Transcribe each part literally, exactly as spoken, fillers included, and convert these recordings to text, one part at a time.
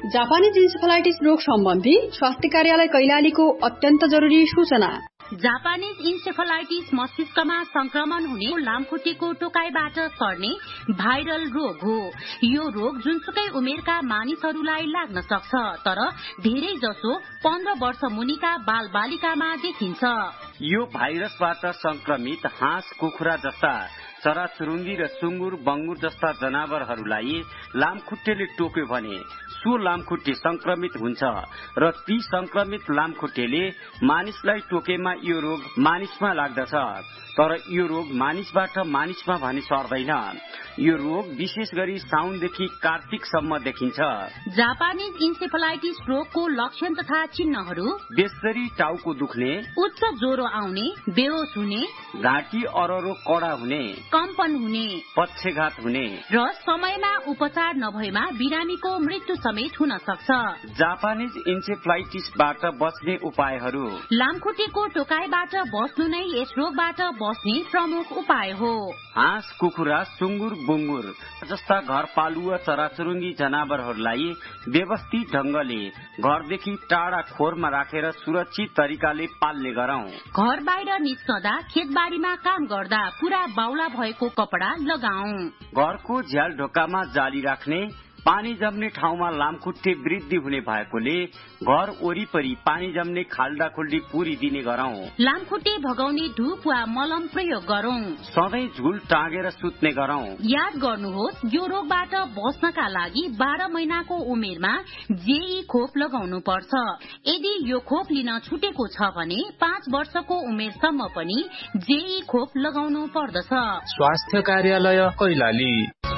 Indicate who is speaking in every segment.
Speaker 1: Japanese encephalitis रोग सम्बन्धी स्वास्थ्य कार्यालय कैलालीको अत्यन्त जरुरी सूचना।
Speaker 2: जापानीज इन्सेफेलाइटिस मस्तिष्कमा संक्रमण हुने लामखुट्टेको टोकाइबाट सर्ने भाइरल रोग हो। यो रोग जुनसुकै उमेरका मानिसहरूलाई लाग्न सक्छ, तर धेरै जसो पन्ध्र वर्ष मुनिका बाल बालिकामा देखिन्छ।
Speaker 3: यो भाइरसबाट संक्रमित हाँस, कुखुरा जस्ता चराचुरुङ्गी र सुँगुर, बंगुर जस्ता जनावरहरूलाई लामखुट्टेले टोक्यो भने सो लामखुट्टे संक्रमित हुन्छ र ती संक्रमित लामखुट्टेले मानिसलाई टोकेमा यो रोग मानिसमा लाग्दछ। तर यो रोग मानिसबाट मानिसमा भने सर्दैन। यो रोग विशेष गरी साउनदेखि कार्तिकसम्म देखिन्छ।
Speaker 2: जापानीज इन्सेफेलाइटिस रोगको लक्षण तथा चिन्हहरू:
Speaker 3: बेसरी टाउको दुख्ने,
Speaker 2: उच्च ज्वरो आउने, बेहोस हुने,
Speaker 3: घाँटी अररो कडा हुने,
Speaker 2: कम्पन हुने,
Speaker 3: पक्षघात हुने
Speaker 2: र समयमा उपचार नभएमा बिरामीको मृत्यु समेत हुन सक्छ।
Speaker 3: जापानीज इन्सेफेलाइटिसबाट बच्ने उपायहरू:
Speaker 2: लामखुट्टेको टोकाइबाट बस्नु नै यस रोगबाट बस्ने प्रमुख उपाय हो।
Speaker 3: हाँस, कुखुरा, सुँगुर, बुङ्गुर जस्ता घरपालुवा चराचुरुङ्गी जनावरहरूलाई व्यवस्थित ढंगले घरदेखि टाढा खोरमा राखेर सुरक्षित तरिकाले पाल्ने गरौं।
Speaker 2: घर बाहिर निस्कँदा, खेतबारीमा काम गर्दा पूरा बाउला भएको कपडा लगाऊ।
Speaker 3: घरको झ्याल ढोकामा जाली राख्ने, पानी जम्ने ठाउँमा लामखुट्टे वृद्धि हुने भएकोले घर वरिपरि पानी जम्ने खाल्डा खुल्डी पुरी दिने गरौं।
Speaker 2: लामखुट्टे भगाउने धूप वा मलम प्रयोग गरौं।
Speaker 3: सधैँ झुल टाँगेर सुत्ने गरौं।
Speaker 2: याद गर्नुहोस्, यो रोगबाट बच्नका लागि बाह्र महिनाको उमेरमा जेई खोप लगाउनु पर्छ। यदि यो खोप लिन छुटेको छ भने पाँच वर्षको उमेरसम्म पनि जेई खोप लगाउनु पर्दछ।
Speaker 4: स्वास्थ्य कार्यालय कैलाली।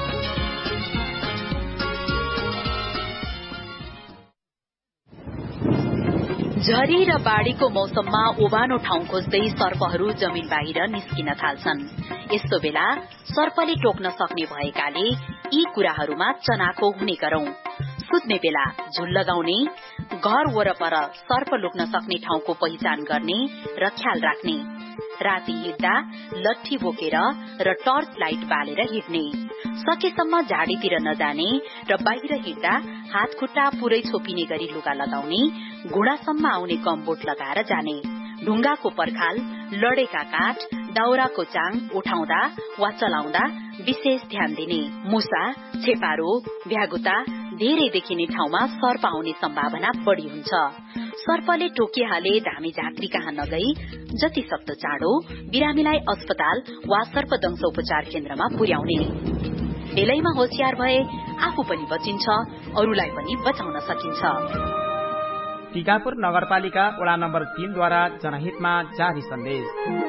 Speaker 5: झरी र बाढ़ीको मौसममा ओबानो ठाउँ खोज्दै सर्पहरू जमिन बाहिर निस्किन थाल्छन्। यस्तो बेला सर्पले टोक्न सक्ने भएकाले यी कुराहरूमा चनाखो हुने गरौं। सुत्ने बेला झुल लगाउने, घर वरपर सर्प लुक्न सक्ने ठाउँको पहिचान गर्ने र ख्याल राख्ने। राति हिँड्दा लट्ठी बोकेर र टर्च लाइट बालेर हिँड्ने। सकेसम्म झाडीतिर नजाने र बाहिर हिँड्दा हात खुट्टा पुरै छोपिने गरी लुगा लगाउने। घुँडासम्म आउने गमबोट लगाएर जाने। ढुङ्गाको पर्खाल, लडेका काठ, दाउराको चाङ उठाउँदा वा चलाउँदा विशेष ध्यान दिने। मुसा, छेपारो, भ्यागुता धेरै देखिने ठाउँमा सर्प आउने सम्भावना बढ़ी हुन्छ। सर्पले टोकिहाले धामी झाँक्री कहाँ नगई जति सक्दो चाँडो बिरामीलाई अस्पताल वा सर्पदंश उपचार केन्द्रमा पुर्याउने। बेलैमा होशियार भए आफू पनि बचिन्छ, अरूलाई पनि बचाउन सकिन्छ।
Speaker 6: टिकापुर नगरपालिका वडा नम्बर तीन द्वारा जनहितमा जारी सन्देश।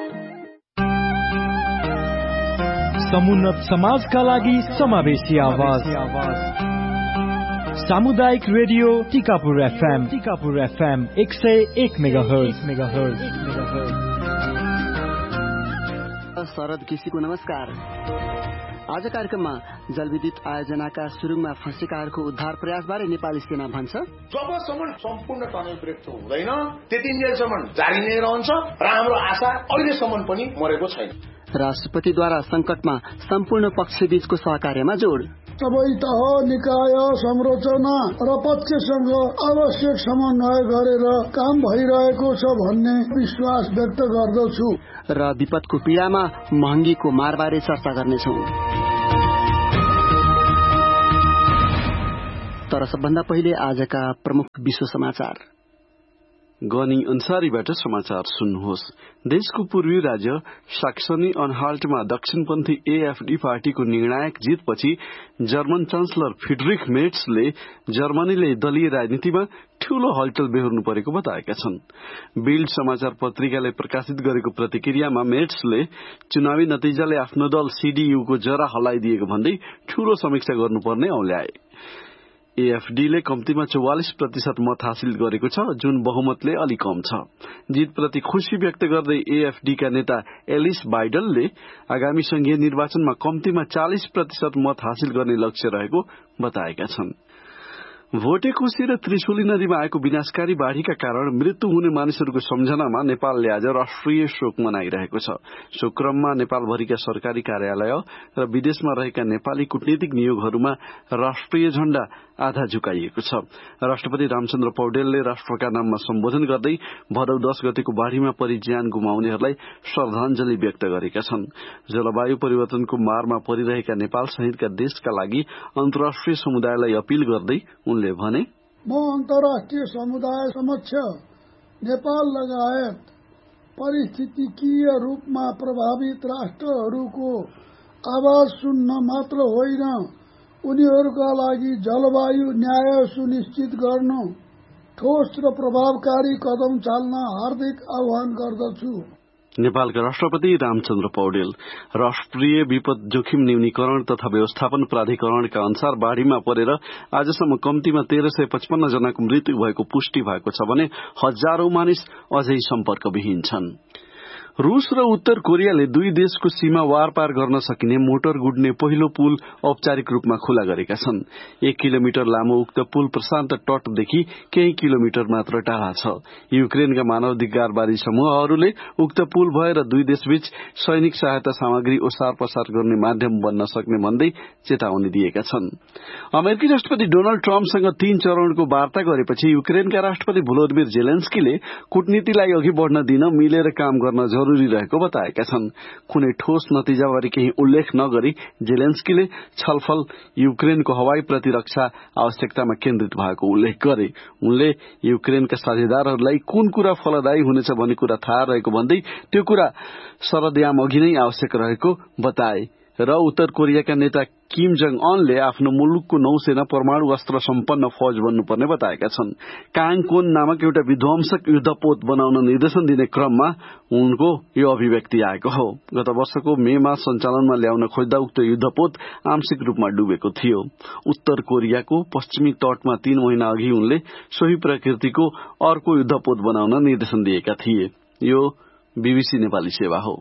Speaker 7: समुन्नत समाजका लागि समावेशी आवाज। सामुदायिक radio Tikapur FM. Tikapur FM एक सय एक मेगाहर्ज मेगाहर्ज
Speaker 8: शरद केसीको नमस्कार। आज कार्यक्रममा जलविद्युत आयोजनाका सुरुङमा फँसेकाहरूको उद्धार प्रयासबारे नेपाली सेना भन्छ।
Speaker 9: जबसम्म सम्पूर्ण टनल ब्रेक हुँदैन त्यतिन्जेलसम्म जारी नै रहन्छ र हाम्रो आशा अहिलेसम्म पनि मरेको छैन।
Speaker 8: राष्ट्रपतिद्वारा संकटमा सम्पूर्ण पक्षबीचको सहकार्यमा जोड।
Speaker 10: सबै तह, निकाय, संरचना र पक्षसँग आवश्यक समन्वय गरेर काम भइरहेको छ भन्ने विश्वास व्यक्त गर्दछु।
Speaker 8: र विपदको पीडामा महँगीको मारबारे चर्चा गर्नेछौँ। तर सबभन्दा पहिले आजका प्रमुख विश्व समाचार।
Speaker 11: गनी अन्सारीबाट समाचार सुन्नुहोस्। देशको पूर्वी राज्य साक्सनी अनहाल्टमा दक्षिणपन्थी एएफडी पार्टीको निर्णायक जितपछि जर्मन चान्सलर फ्रिडरिख मेर्ट्सले जर्मनीले दलीय राजनीतिमा ठूलो हलचल बेहोर्नु परेको बताएका छन्। बिल्ड समाचार पत्रिकाले प्रकाशित गरेको प्रतिक्रियामा मेर्ट्सले चुनावी नतिजाले आफ्नो दल सीडीयूको जरा हल्लाइदिएको भन्दै ठूलो समीक्षा गर्नुपर्ने औल्याए। एएफडीले कम्तीमा चौवालिस प्रतिशत मत हासिल गरेको छ, जुन बहुमतले अलि कम छ। जितप्रति खुशी व्यक्त गर्दै एएफडीका नेता एलिस बाइडलले आगामी संघीय निर्वाचनमा कम्तीमा चालीस प्रतिशत मत हासिल गर्ने लक्ष्य रहेको बताएका छन्। भोटेकोशी र त्रिशुली नदीमा आएको विनाशकारी बाढ़ीका कारण मृत्यु हुने मानिसहरूको सम्झनामा नेपालले आज राष्ट्रिय शोक मनाइरहेको छ। शोक क्रममा नेपालभरिका सरकारी कार्यालय र विदेशमा रहेका नेपाली कूटनीतिक नियोगहरूमा राष्ट्रिय झण्डा आधा झुकाइएको छ। राष्ट्रपति रामचन्द्र पौडेलले राष्ट्रका नाममा सम्बोधन गर्दै भदौ दश गतेको बाढ़ीमा परि ज्यान गुमाउनेहरूलाई श्रद्धांजलि व्यक्त गरेका छन्। जलवायु परिवर्तनको मारमा परिरहेका नेपाल सहितका देशका लागि अन्तर्राष्ट्रिय समुदायलाई अपील गर्दै उनले भने,
Speaker 10: म अन्तर्राष्ट्रिय समुदाय समक्ष नेपाल लगायत परिस्थितिकीय रूपमा प्रभावित राष्ट्रहरूको आवाज सुन्न मात्र होइन, उनीहरूका लागि जलवायु न्याय सुनिश्चित गर्न ठोस र प्रभावकारी कदम चाल्न हार्दिक आह्वान गर्दछु।
Speaker 11: नेपालका राष्ट्रपति रामचन्द्र पौडेल राष्ट्रिय विपद जोखिम न्यूनीकरण तथा व्यवस्थापन प्राधिकरणका अनुसार बाढ़ीमा परेर आजसम्म कम्तीमा तेह्र सय पचपन्न जनाको मृत्यु भएको पुष्टि भएको छ भने हजारौं मानिस अझै सम्पर्कविहीन छन्। रूस र उत्तर कोरियाले दुई देशको सीमा वारपार गर्न सकिने मोटर गुड्ने पहिलो पुल औपचारिक रूपमा खुला गरेका छन्। एक किलोमिटर लामो उक्त पुल प्रशान्त तटदेखि केही किलोमिटर मात्र टाढा छ। युक्रेनका मानवाधिकारवादी समूहहरूले उक्त पुल भएर दुई देशबीच सैनिक सहायता सामग्री ओसार पसार गर्ने माध्यम बन्न सक्ने भन्दै चेतावनी दिएका छन्। अमेरिकी राष्ट्रपति डोनाल्ड ट्रम्पसँग तीन चरणको वार्ता गरेपछि युक्रेनका राष्ट्रपति भोलोदिमिर जेलेन्स्कीले कूटनीतिलाई अघि बढ़न दिन मिलेर काम गर्न जरूरी रहेको बताएका छन्। कुनै ठोस नतिजाबारे केही उल्लेख नगरी जेलेन्स्कीले छलफल युक्रेनको हवाई प्रतिरक्षा आवश्यकतामा केन्द्रित भएको उल्लेख गरे। उनले युक्रेनका साझेदारहरूलाई कुन कुरा फलदायी हुनेछ भन्ने कुरा थाहा रहेको भन्दै त्यो कुरा सरदयाम अघि नै आवश्यक रहेको बताए र उत्तर कोरियाका नेता किम जङ अनले आफ्नो मुलुकको नौसेना परमाणु अस्त्र सम्पन्न फौज बन्नुपर्ने बताएका छन्। काङकोन नामक एउटा विध्वंसक युद्धपोत बनाउन निर्देशन दिने क्रममा उनको यो अभिव्यक्ति आएको हो। गत वर्षको मेमा सञ्चालनमा ल्याउन खोज्दा उक्त युद्धपोत आंशिक रूपमा डुबेको थियो। उत्तर कोरियाको पश्चिमी तटमा तीन महिना अघि उनले सोही प्रकृतिको अर्को युद्धपोत बनाउन निर्देशन दिएका थिए। यो बीबीसी नेपाली सेवा हो।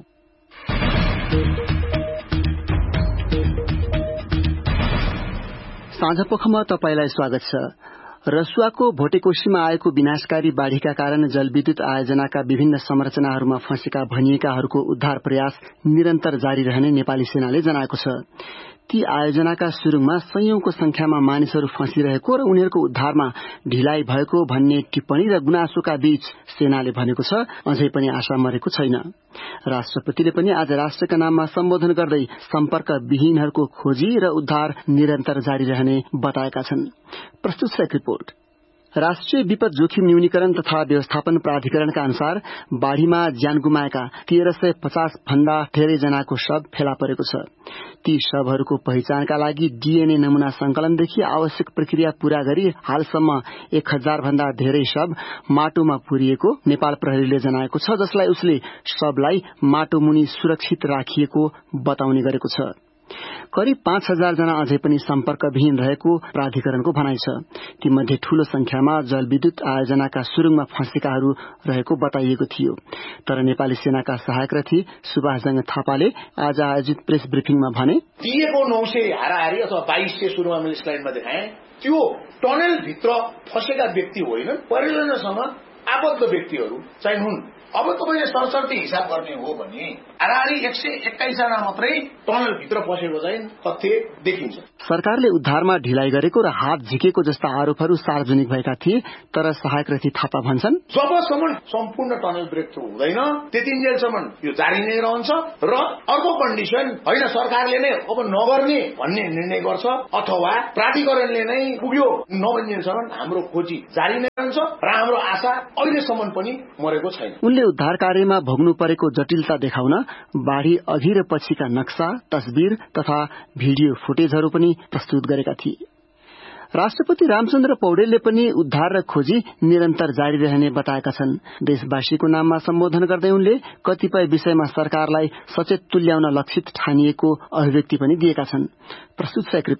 Speaker 8: साँझपखमा तपाईलाई स्वागत छ। रसुवाको भोटेकोशीमा आएको विनाशकारी बाढ़ीका कारण जलविद्युत आयोजनाका विभिन्न संरचनाहरूमा फँसेका भनिएकाहरूको उद्धार प्रयास निरन्तर जारी रहने नेपाली सेनाले जनाएको छ। ती आयोजनाका सुरुङमा सयौंको संख्यामा मानिसहरू फँसिरहेको र उनीहरूको उद्धारमा ढिलाइ भएको भन्ने टिप्पणी र गुनासोका बीच सेनाले भनेको छ अझै पनि आशा मरेको छैन। राष्ट्रपतिले पनि आज राष्ट्रका नाममा सम्बोधन गर्दै सम्पर्क विहीनहरूको खोजी र उद्धार निरन्तर जारी रहने बताएका छन्। प्रस्तुत छ एक रिपोर्ट। राष्ट्रिय विपद जोखिम न्यूनीकरण तथा व्यवस्थापन प्राधिकरणका अनुसार बाढ़ीमा ज्यान गुमाएका तेह्र सय पचास भन्दा धेरै जनाको शव फेला परेको छ। ती शवहरूको पहिचानका लागि डीएनए नमूना संकलनदेखि आवश्यक प्रक्रिया पूरा गरी हालसम्म एक हजार भन्दा धेरै शव माटोमा पुरिएको नेपाल प्रहरीले जनाएको छ, जसलाई उसले शवलाई माटो मुनि सुरक्षित राखिएको बताउने गरेको छ। करिब पाँच हजार जना अझै पनि सम्पर्कविहीन रहेको प्राधिकरणको भनाइ छ। तीमध्ये ठूलो संख्यामा जलविद्युत आयोजनाका सुरुङमा फँसेकाहरू रहेको बताइएको थियो। तर नेपाली सेनाका सहायक रथी सुभाषजङ थापाले आज आयोजित प्रेस ब्रिफिङमा भने,
Speaker 9: दिएको नौ सय हाराहारी अथवा बाइस सय सुरुमा मैले स्लाइडमा देखाएँ, त्यो टनल भित्र फँसेका व्यक्ति होइनन्, परियोजनासँग आबद्ध व्यक्तिहरू चाहिँ हुन्। अब तपाईले सरसर्ती हिसाब गर्ने हो भने हाराहारी एक सय एक्काइस जना मात्रै टनल भित्र पसेको चाहिँ तथ्य देखिन्छ।
Speaker 8: सरकारले उद्धारमा ढिलाइ गरेको र हात झिकेको जस्ता आरोपहरू सार्वजनिक भएका थिए। तर सहायक रथी थापा भन्छन्,
Speaker 9: जबसम्म सम्पूर्ण टनल ब्रेक थ्रु हुँदैन त्यतिन्जेलसम्म यो जारी नै रहन्छ र अर्को कन्डिसन होइन सरकारले नै अब नगर्ने भन्ने निर्णय गर्छ अथवा प्राधिकरणले नै पुग्यो नभन्जेलसम्म हाम्रो खोजी जारी नै रहन्छ र हाम्रो आशा अहिलेसम्म पनि मरेको छैन।
Speaker 8: उनले उद्धार कार्यमा भोग्नु परेको जटिलता देखाउन बाढ़ी अघि र पछिका नक्सा, तस्बिर तथा भिडियो फुटेजहरू पनि प्रस्तुत गरेका थिए। राष्ट्रपति रामचन्द्र पौडेलले पनि उद्धार र खोजी निरन्तर जारी रहने बताएका छन्। देशवासीको नाममा सम्बोधन गर्दै उनले कतिपय विषयमा सरकारलाई सचेत तुल्याउन लक्षित ठानिएको अभिव्यक्ति पनि दिएका छन्। प्रस्तुत छ एक रिपोर्ट।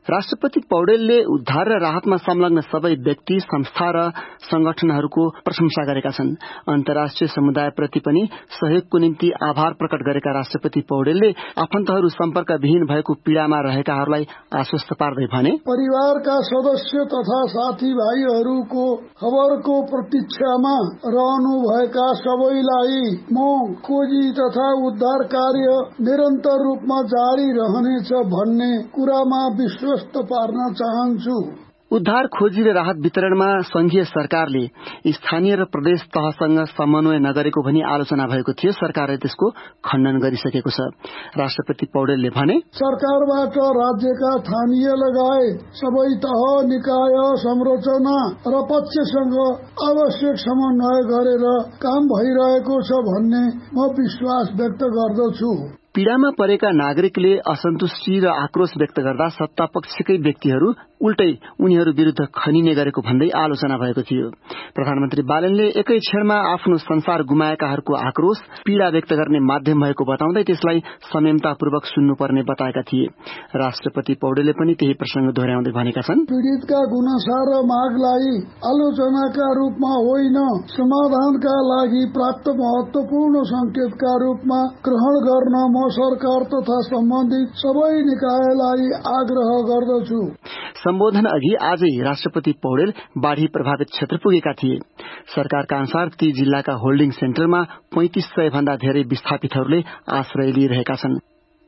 Speaker 8: राष्ट्रपति पौडेलले उद्धार र राहतमा संलग्न सबै व्यक्ति, संस्था र संगठनहरूको प्रशंसा गरेका छन्। अन्तर्राष्ट्रिय समुदायप्रति पनि सहयोगको निम्ति आभार प्रकट गरेका राष्ट्रपति पौडेलले आफन्तहरू सम्पर्कविहीन भएको पीड़ामा रहेकाहरूलाई आश्वस्त पार्दै भने,
Speaker 10: परिवारका सदस्य तथा साथीभाइहरूको खबरको प्रतीक्षामा रहनुभएका सबैलाई म खोजी तथा उद्धार कार्य निरन्तर रूपमा जारी रहनेछ भन्ने कुरामा विश्वस्त पार्न चाहन्छु।
Speaker 8: उद्धार खोजी र राहत वितरणमा संघीय सरकारले स्थानीय र प्रदेश तहसँग समन्वय नगरेको भनी आलोचना भएको थियो। सरकारले त्यसको खण्डन गरिसकेको छ। राष्ट्रपति पौडेलले भने,
Speaker 10: सरकारबाट राज्यका स्थानीय लगायत सबै तह, निकाय, संरचना र पक्षसँग आवश्यक समन्वय गरेर काम भइरहेको छ भन्ने म विश्वास व्यक्त गर्दछु।
Speaker 8: पीड़ामा परेका नागरिकले असन्तुष्टि र आक्रोश व्यक्त गर्दा सत्ता पक्षकै व्यक्तिहरू उल्टै उनीहरू विरूद्ध खनिने गरेको भन्दै आलोचना भएको थियो। प्रधानमन्त्री बालेनले एकै क्षणमा आफ्नो संसार गुमाएकाहरूको आक्रोश, पीड़ा व्यक्त गर्ने माध्यम भएको बताउँदै त्यसलाई संयमतापूर्वक सुन्नुपर्ने बताएका थिए। राष्ट्रपति पौडेलले पनि त्यही प्रसंग दोहोर्याउँदै भनेका छन्,
Speaker 10: पीड़ितका गुनासा र मागलाई आलोचनाका रूपमा होइन, समाधानका लागि प्राप्त महत्वपूर्ण संकेतका रूपमा ग्रहण गर्न म सरकार तथा सम्बन्धित सबै निकायलाई आग्रह गर्दछु।
Speaker 8: सम्बोधन अघि आजै राष्ट्रपति पौडेल बाढ़ी प्रभावित क्षेत्र पुगेका थिए। सरकारका अनुसार ती जिल्लाका होल्डिङ सेन्टरमा पैंतिस सय भन्दा धेरै विस्थापितहरूले आश्रय लिइरहेका छन्।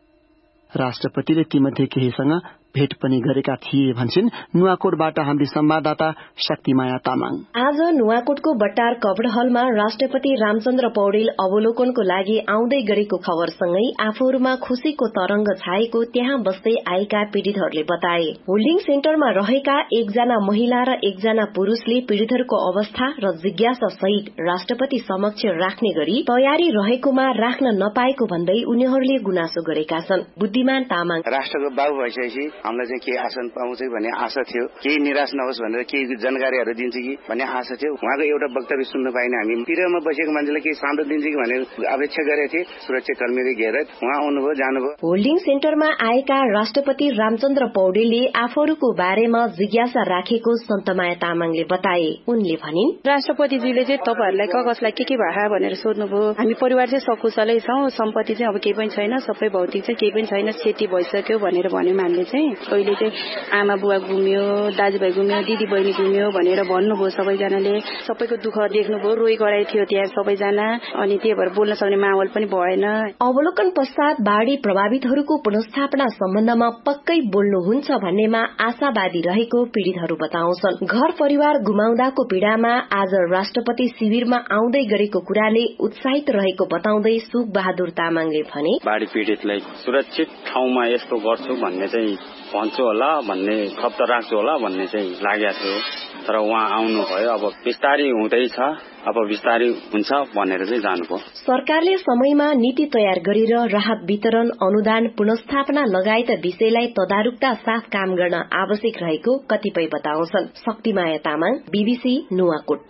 Speaker 8: राष्ट्रपतिले तीमध्ये केहीसँग भेट पनि गरेका थिए भन्छन् नुवाकोटबाट हाम्री संवाददाता शक्तिमाया तामाङ।
Speaker 12: आज नुवाकोटको बट्टार कभर हलमा राष्ट्रपति रामचन्द्र पौडेल अवलोकनको लागि आउँदै गरेको खबरसँगै आफूहरूमा खुशीको तरंग छाएको त्यहाँ बस्दै आएका पीड़ितहरूले बताए। होल्डिङ सेन्टरमा रहेका एकजना महिला र एकजना पुरूषले पीड़ितहरूको अवस्था र जिज्ञासा सहित राष्ट्रपति समक्ष राख्ने गरी तयारी रहेकोमा राख्न नपाएको भन्दै उनीहरूले गुनासो गरेका छन्। बुद्धिमान तामाङ,
Speaker 13: राष्ट्रको बाबु भइसकेपछि हामीलाई चाहिँ केही आसन पाउँछ भन्ने आशा थियो, केही निराश नहोस् भनेर केही जानकारीहरू दिन्छ कि भन्ने आशा थियो। उहाँको एउटा वक्तव्य सुन्न पाइन। हामी पिरमा बसेको मान्छेलाई केही सान्त्वना दिन्छ कि भनेर अपेक्षा गरेका थिए। सुरक्षा कर्मीले घेरेर उहाँ आउनुभयो, जानुभयो।
Speaker 12: होल्डिङ सेन्टरमा आएका राष्ट्रपति रामचन्द्र पौडेलले आफूहरूको बारेमा जिज्ञासा राखेको सन्तमाया तामाङले बताए। उनले भनिन्,
Speaker 14: राष्ट्रपतिजीले चाहिँ तपाईहरुलाई कसलाई के के भए भनेर सोध्नुभयो। हामी परिवार चाहिँ सकुशलै छौं, सम्पत्ति चाहिँ अब केही पनि छैन, सबै भौतिक चाहिँ केही पनि छैन, क्षति भइसक्यो भनेर भन्यौं। हामीले चाहिँ अहिले चाहिँ आमा बुवा गुम्यो, दाजुभाइ गुम्यो, दिदी बहिनी गुम्यो भनेर भन्नुभयो। सबैजनाले सबैको दुःख देख्नुभयो, रोइ गराइ थियो त्यहाँ सबैजना, अनि त्यही भएर बोल्न सक्ने माहौल पनि भएन।
Speaker 12: अवलोकन पश्चात बाढ़ी प्रभावितहरूको पुनर्स्थापना सम्बन्धमा पक्कै बोल्नुहुन्छ भन्नेमा आशावादी रहेको पीड़ितहरू बताउँछन्। घर परिवार गुमाउँदाको पीड़ामा आज राष्ट्रपति शिविरमा आउँदै गरेको कुराले उत्साहित रहेको बताउँदै सुख बहादुर तामाङले भने,
Speaker 15: बाढ़ी पीड़ितलाई सुरक्षित ठाउँमा यस्तो गर्छु भन्ने चाहिँ भन्छु होला, भन्ने शब्द राख्छु होला भन्ने चाहिँ लागेको थियो। तर उहाँ आउनुभयो, अब बिस्तारै हुँदैछ, अब बिस्तारै हुन्छ भनेर चाहिँ जानुभयो।
Speaker 12: सरकारले समयमा नीति तयार गरेर राहत वितरण, अनुदान, पुनर्स्थापना लगायत विषयलाई तदारुकता साथ काम गर्न आवश्यक रहेको कतिपय बताउँछन्। शक्तिमाया तामाङ, बीबीसी नुवाकोट।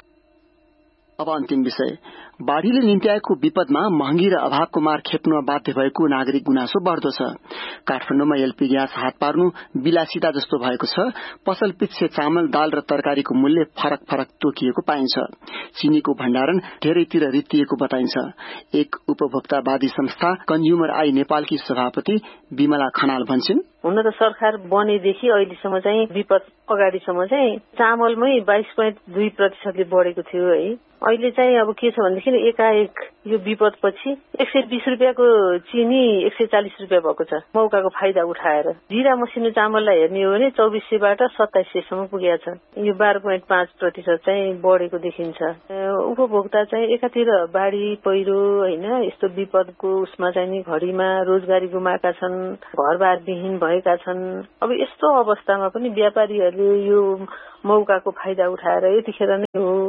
Speaker 8: अब अन्तिम विषय, बाढ़ीले निम्त्याएको विपदमा महँगी र अभावको मार खेप्न बाध्य भएको नागरिक गुनासो बढ़दो छ। काठमाडौँमा एलपी ग्यास हात पार्नु विलासिता जस्तो भएको छ। पसल पिच्छे चामल, दाल र तरकारीको मूल्य फरक फरक तोकिएको पाइन्छ। चिनीको भण्डारण धेरैतिर रित्तिएको बताइन्छ। एक उपभोक्तावादी संस्था कन्ज्युमर आई नेपालकी सभापति विमला खनाल भन्छन्,
Speaker 16: हुन त सरकार बनेदेखि अहिलेसम्म चाहिँ विपद अगाडिसम्म चाहिँ चामलमै बाइस पोइन्ट दुई प्रतिशतले बढ़ेको थियो है। अहिले चाहिँ अब के छ भनेदेखि एकाएक यो विपदपछि एक सय बीस रुपियाँको चिनी एक सय चालिस रुपियाँ भएको छ। मौकाको फाइदा उठाएर जिरा मसिनो चामललाई हेर्ने हो भने चौबिस सयबाट सत्ताइस सयसम्म पुगेको छ। यो बाह्र पोइन्ट पाँच प्रतिशत चाहिँ बढ़ेको देखिन्छ। उपभोक्ता चाहिँ एकातिर बाढ़ी पहिरो होइन यस्तो विपदको उसमा चाहिँ नि घडीमा रोजगारी गुमाएका छन्, घरबार विहीन भएका छन्। अब यस्तो अवस्थामा पनि व्यापारीहरूले यो मौकाको फाइदा उठाएर यतिखेर नै हो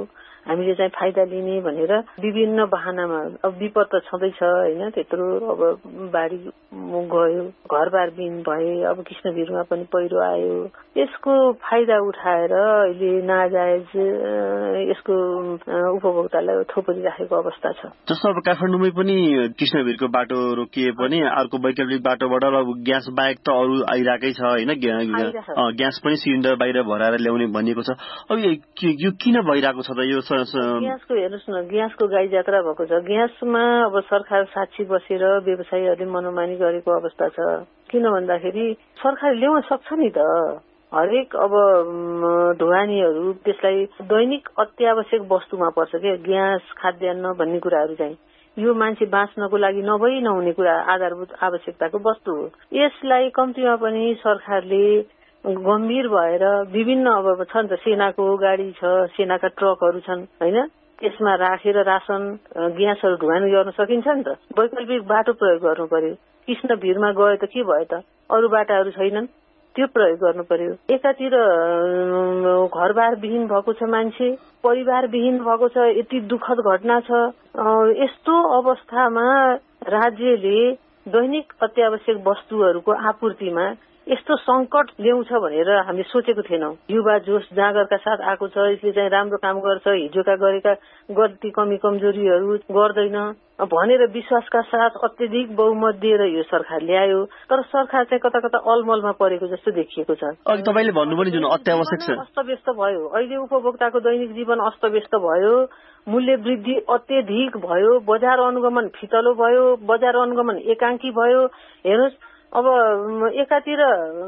Speaker 16: हामीले चाहिँ फाइदा लिने भनेर विभिन्न बहानामा अब विपद त छँदैछ होइन, त्यत्रो अब बाढी गयो, घरबार बिन भए, अब कृष्णवीरमा पनि पहिरो आयो, यसको फाइदा उठाएर अहिले नाजायज यसको उपभोक्तालाई थोपरिराखेको अवस्था छ।
Speaker 17: जस्तो अब काठमाडौँमै पनि कृष्णवीरको बाटो रोकिए पनि अर्को वैकल्पिक बाटोबाट अब ग्यास बाहेक त अरू आइरहेकै छ होइन, ग्यास पनि सिलिन्डर बाहिर भराएर ल्याउने भनिएको छ। अब यो किन भइरहेको छ त? यो
Speaker 16: ग्यासको हेर्नुहोस् न, ग्यासको गाई जात्रा भएको छ। ग्यासमा अब सरकार साक्षी बसेर व्यवसायीहरूले मनोमानी गरेको अवस्था छ। किन भन्दाखेरि सरकार ल्याउन सक्छ नि त, हरेक अब ढुवानीहरू त्यसलाई दैनिक अत्यावश्यक वस्तुमा पर्छ के, ग्यास खाद्यान्न भन्ने कुराहरू चाहिँ यो मान्छे बाँच्नको लागि नभई नहुने कुरा, आधारभूत आवश्यकताको वस्तु हो। यसलाई कम्तीमा पनि सरकारले गम्भीर भएर विभिन्न अब छ नि त, सेनाको गाडी छ, सेनाका ट्रकहरू छन् होइन, त्यसमा राखेर राशन ग्यासहरू ढुवानी गर्न सकिन्छ नि त। वैकल्पिक बाटो प्रयोग गर्नु पर्यो। कृष्णवीरमा गयो त के भयो त, अरू बाटाहरू छैनन्, त्यो प्रयोग गर्नु पर्यो। एकातिर घरबार विहीन भएको छ मान्छे, परिवार विहीन भएको छ, यति दुःखद घटना छ। यस्तो अवस्थामा राज्यले दैनिक अत्यावश्यक वस्तुहरूको आपूर्तिमा यस्तो संकट ल्याउँछ भनेर हामीले सोचेको थिएनौं। युवा जोश जागरका साथ आएको छ, यसले चाहिँ राम्रो काम गर्छ, हिजोका गरेका गल्ती कमी कमजोरीहरू गर्दैन भनेर विश्वासका साथ अत्यधिक बहुमत दिएर यो सरकार ल्यायो। तर सरकार चाहिँ कता कता अलमलमा परेको जस्तो देखिएको छ।
Speaker 17: अघि तपाईँले भन्नुभयो जुन अत्यावश्यक छ,
Speaker 16: अस्तव्यस्त भयो। अहिले उपभोक्ताको दैनिक जीवन अस्तव्यस्त भयो, मूल्य वृद्धि अत्यधिक भयो, बजार अनुगमन फितलो भयो, बजार अनुगमन एकाङ्की भयो। हेर्नुहोस् अब एकातिर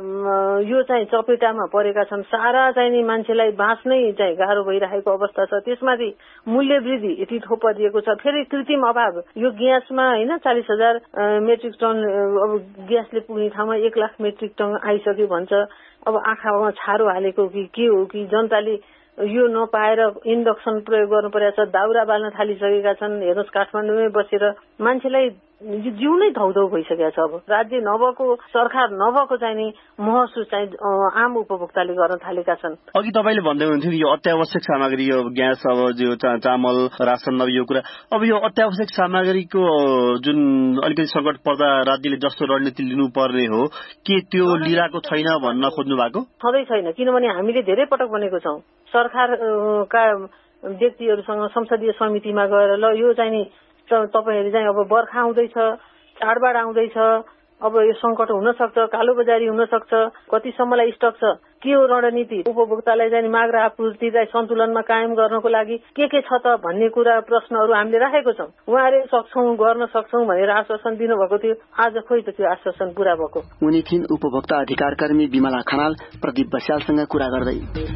Speaker 16: यो चाहिँ चपेटामा परेका छन्, सारा चाहिँ नि मान्छेलाई बाँच्नै चाहिँ गाह्रो भइरहेको अवस्था छ। त्यसमाथि मूल्य वृद्धि यति थोपिएको छ, फेरि कृत्रिम अभाव। यो ग्यासमा होइन चालिस हजार मेट्रिक टन अब ग्यासले पुग्ने ठाउँमा एक लाख मेट्रिक टन आइसक्यो भन्छ। अब आँखामा छारो हालेको कि के हो कि जनताले यो नपाएर इन्डक्सन प्रयोग गर्नु परेको छ, दाउरा बाल्न थालिसकेका छन्। हेर्नुहोस् काठमाडौँमै बसेर मान्छेलाई जिउ नै धौधौ भइसकेको छ। अब राज्य नभएको, सरकार नभएको चाहिँ नि महसुस चाहिँ आम उपभोक्ताले गर्न थालेका छन्।
Speaker 17: अघि तपाईँले भन्दै हुनुहुन्थ्यो यो अत्यावश्यक सामग्री, यो ग्यास, अब जो चामल रासन, अब यो कुरा, अब यो अत्यावश्यक सामग्रीको जुन अलिकति संकट पर्दा राज्यले जस्तो रणनीति लिनुपर्ने हो के त्यो लिइरहेको छैन भन्न खोज्नु भएको?
Speaker 16: सधैँ छैन, किनभने हामीले धेरै पटक भनेको छौँ सरकारका व्यक्तिहरूसँग संसदीय समितिमा गएर ल यो चाहिँ नि तपाईहरु चाहिँ अब बर्खा आउँदैछ, चाडबाड आउँदैछ, अब यो संकट हुन सक्छ, कालो बजारी हुन सक्छ, कति सम्मलाई स्टक छ, के हो रणनीति, उपभोक्तालाई चाहिँ माग र आपूर्तिलाई सन्तुलनमा कायम गर्नको लागि के के छ त भन्ने कुरा प्रश्नहरू हामीले राखेको छौं। उहाँहरुले सक्छौं गर्न सक्छौं भनेर आश्वासन दिनुभएको थियो, आज खोइ त त्यो आश्वासन पूरा भएको।
Speaker 8: उनी थिइन् उपभोक्ता अधिकार कर्मी बिमला खनाल प्रदीप बस्यालसँग कुरा गर्दै।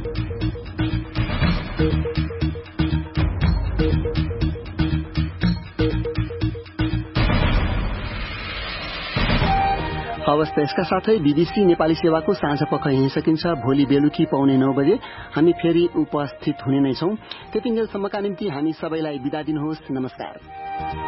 Speaker 8: हवस् त यसका साथै बीबीसी नेपाली सेवाको साँझ पख यहीँ सकिन्छ। भोलि बेलुकी पाउने नौ बजे हामी फेरि उपस्थित हुने नै छौं। त्यतिन्जेलसम्मका निम्ति हामी सबैलाई बिदा दिनुहोस्। नमस्कार।